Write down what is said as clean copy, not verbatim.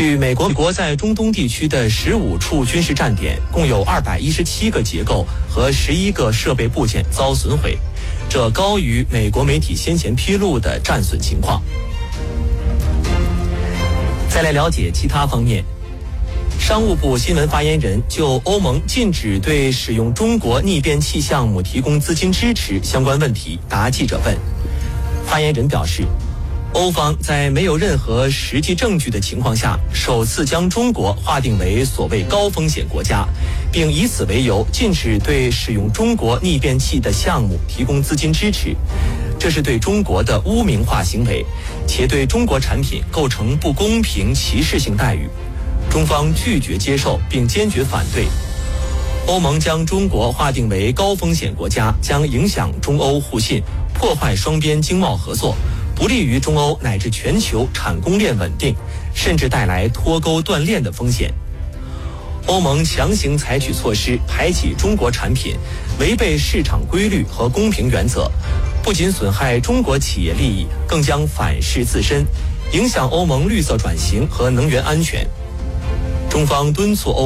据美国在中东地区的15处军事站点，共有217个结构和11个设备部件遭损毁，这高于美国媒体先前披露的战损情况。再来了解其他方面，商务部新闻发言人就欧盟禁止对使用中国逆变器项目提供资金支持相关问题答记者问。发言人表示，欧方在没有任何实际证据的情况下，首次将中国划定为所谓高风险国家，并以此为由禁止对使用中国逆变器的项目提供资金支持，这是对中国的污名化行为，且对中国产品构成不公平歧视性待遇。中方拒绝接受并坚决反对。欧盟将中国划定为高风险国家，将影响中欧互信，破坏双边经贸合作，不利于中欧乃至全球产供链稳定，甚至带来脱钩断链的风险。欧盟强行采取措施排挤中国产品，违背市场规律和公平原则，不仅损害中国企业利益，更将反噬自身，影响欧盟绿色转型和能源安全。中方敦促欧